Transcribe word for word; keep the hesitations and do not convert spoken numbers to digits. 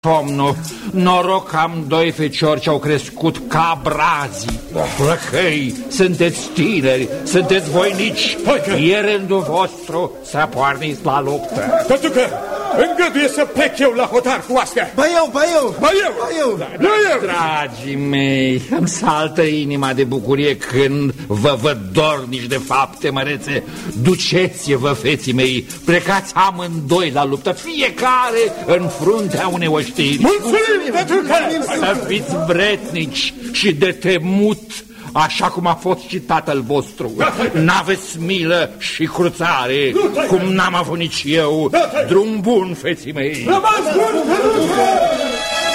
somnul. Noroc am doi feciori ce au crescut ca brazii. Plăcăi, sunteți tineri, sunteți voinici. E rândul vostru să porniți la luptă. Tătucă, îngăduie să plec eu la hotar cu astea. Ba eu, ba eu, ba eu, ba eu. Ba eu. Dragii mei, îmi saltă inima de bucurie când vă văd dornici de fapte mărețe. Duceți-vă, feții mei, plecați amândoi la luptă, fiecare în fruntea unei oștiri. Mulțumim, tătucă! Să fiți vretnici și de temut, așa cum a fost și tatăl vostru. N-aveți milă și cruțare, cum n-am avut nici eu. Drum bun, feții mei! Rămas bun, tătucă!